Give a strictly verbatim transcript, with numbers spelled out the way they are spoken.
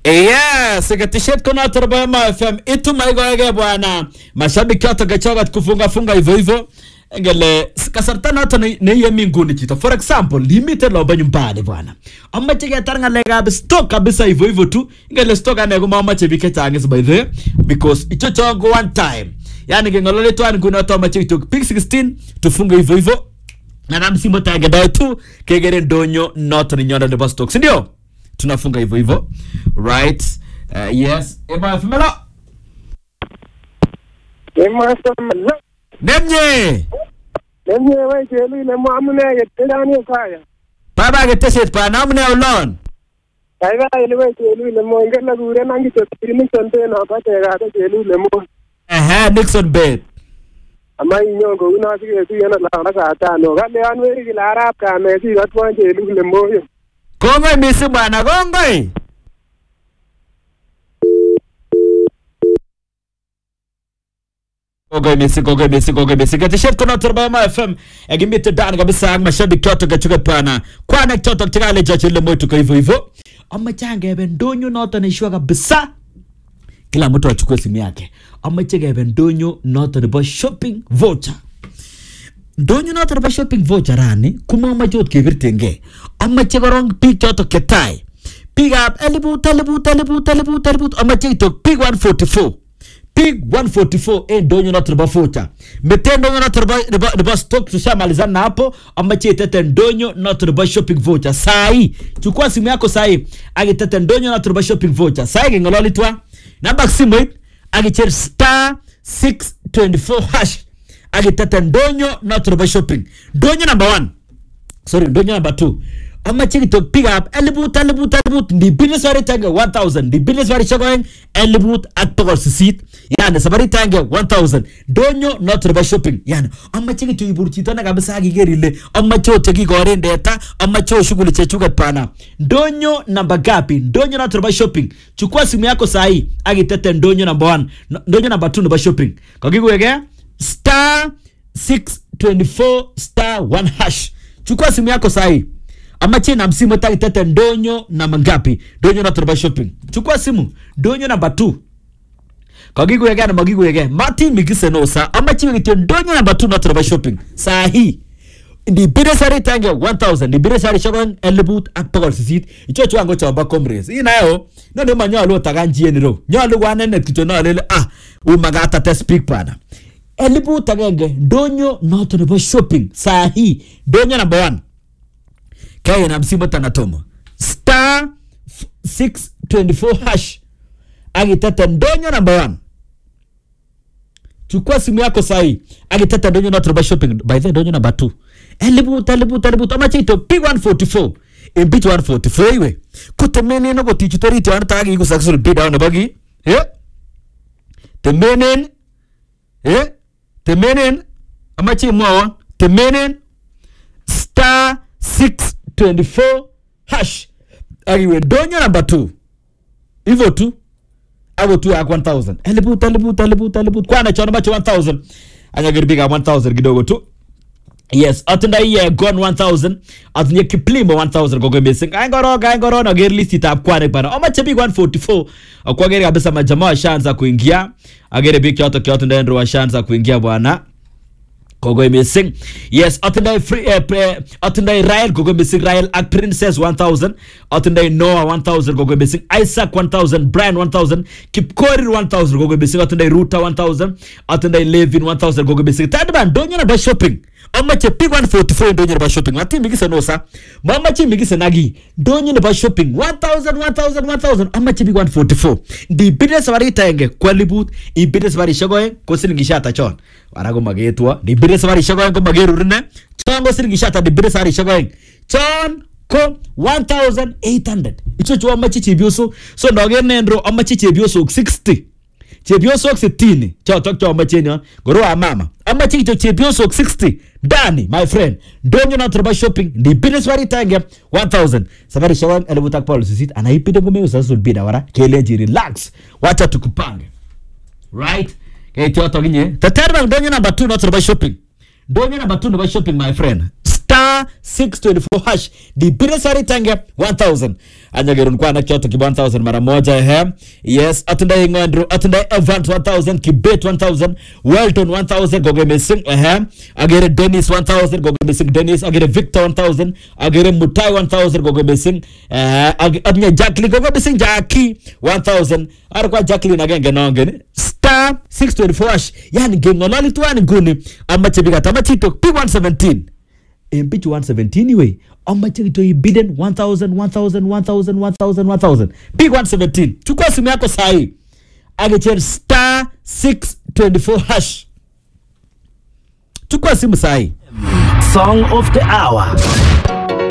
Yes, katishet kuna turba ma F M itu maigoege bwana. Mashabiki hata gachoga kufunga funga hivyo hivyo. Ngele kasarta nato ne yemi nguni chito. For example, limited lo banyumbani bwana. Amma chege taranga lega stock kabisa hivyo hivyo tu. Ngele stock ane kuma amma chebike changes by the because icho chongo one time. Yani ngengolole tu ani kuna to machi to pick sixteen tufunga hivyo hivyo. Na namsimo tage dai tu kegere ndonyo not ni nyonda de stock. Sindio? Tunafunga hivyo hivyo. Right. Uh, yes. Eba femela. Ema femela. Nemye. Nemye wewe jeli le muamune yetani kaya. Baba geteshet pa namune ulon. Kaya ile wewe jeli le mo ngela gure nangi to tini sonte na pate ga jeli le mo. Eh Nixon bed. Ama inyongo una sige si yana la ka ta no gale anwe ki la rap ka me si atwa jeli le mo. Kongo misi bwana Kongo. Kongo misi Kongo misi Kongo misi katishet kuna turba ma F M egimite dan kabisa mashabiki toto gachuka pana kwana toto tigale jaji le moto kwa hivyo hivyo ama change bendonyo noto nishwa kabisa kila mtu achukue simu yake ama change bendonyo noto ni shopping voucher. Donyo na tarba shopping voucher rani kuma majot kibirtenge amma chegorong pig choto ketai pig up elibu telebu telebu telebu telebu amma chegito pig one forty-four pig one forty-four e donyo na tarba voucher metendo na tarba riba stock tushamalizana hapo amma chegitete donyo na tarba shopping voucher sai chukua simu yako sai agitete donyo na tarba shopping voucher sai ngololi twa namba simu agicher star six twenty-four hash agitata ndonyo na turba shopping donyo number one sorry donyo number two amma chiki to pick up elibut elibut elibut ndi business wari tange one thousand ndi business wari chagoen elibut at pogol sisit yani sabari tange one thousand donyo na turba shopping yani amma chiki to iburchito na kabisa agigerile amma chote gigore ndeta amma cho shughuli chechuka pana donyo number gapi donyo na turba shopping chukua simu yako sahi agitata ndonyo number one donyo number two turba shopping kagigwege star six twenty-four star one hash chukua simu yako sahi ama chena msimu taki tete ndonyo na mangapi ndonyo na turba shopping chukua simu ndonyo number two kagigu yega na magigu yega Martin Migise no sa ama chime gityo ndonyo number two na turba shopping sahi ndi biresari tange one thousand ndi biresari shagon elibut akpagol sisit icho chwa ngo chwa ba comrades inayo no no manyalo taganjie ni ro nyalo wanene kito na lele ah u magata te speak pana elibu tagenge donyo not nebo shopping sahi donyo number one kaya na msimu tanatomo star six twenty-four hash agitata donyo number one chukua simu yako sahi agitata donyo not nebo shopping by the donyo number two elibu elibu elibu ama chito pig one forty-four in bit one forty-four iwe kutemene no gotichitori ti antagi kusaksul bid down bagi eh temenen eh temenen amachi mwa temenen star six twenty-four hash agiwe donyo number two hivyo tu abo tu ya one thousand elibu elibu elibu elibu kwa na chona macho one thousand anyagirbiga one thousand kidogo tu. Yes, atunda iye gone one thousand atunye kiplimo one thousand gogo missing angoro gangoro na geri list tap kwa ne bana ama chebi one forty-four kwa geri kabisa majamaa shanza kuingia agere biki yoto kyoto ndendo wa shanza kuingia bwana gogo missing. Yes, atunda free uh, atunda Rael gogo missing Rael ak Princess one thousand atunda Noah one thousand gogo missing Isaac one thousand Brian one thousand Kipkorir one thousand gogo missing atunda Ruta one thousand atunda Levin one thousand gogo missing tadban donyo na ba shopping amma che pig one forty-four donyo na ba shopping mati migise no sa mama che migise nagi donyo na ba shopping one thousand one thousand one thousand amma che pig one forty-four di business wari tenge kwalibut i business wari shagoe ko silingishata chon warago magetwa di business wari shagoe ko magerurne chongo silingishata di business wari shagoe chon ko one thousand eight hundred icho chwa amma che chebioso so ndoge nendro amma che chebioso sixty chebioso sitini chao tok chao macheni goro wa mama ama chito chebioso sixty dani my friend donyo na turba shopping ndi business wari tange one thousand safari shawan elebutak paul sisit anaipide ngome usasul bida wara keleji relax wacha tukupange right kete oto ginye taterba donyo number two na turba shopping donyo number two na shopping my friend star six twenty-four hash di pire sari tange one thousand anya gerun kwa na kyoto ki one thousand mara moja he yes atundai ngandro atundai Evans one thousand Kibet one thousand Welton one thousand goge missing he agere Dennis one thousand goge missing Dennis agere Victor one thousand agere Mutai one thousand goge missing eh anya Jacqueline goge missing Jackie one thousand arwa Jacqueline agenge nongen star six twenty-four hash yani ngengolali tuani guni amache biga tamachito P one seventeen in pitch one seventeen anyway amache to bidden one thousand one thousand one thousand one thousand one thousand P one seventeen chukua simu yako sahi agechen star six twenty-four hash chukua simu sahi. Song of the hour.